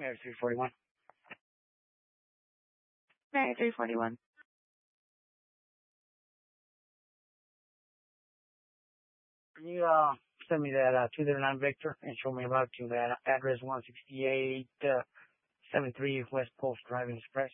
Mary 341. Mary 341. Can you send me that 209 Victor and show me about to that address 168 73 West Post Drive Express?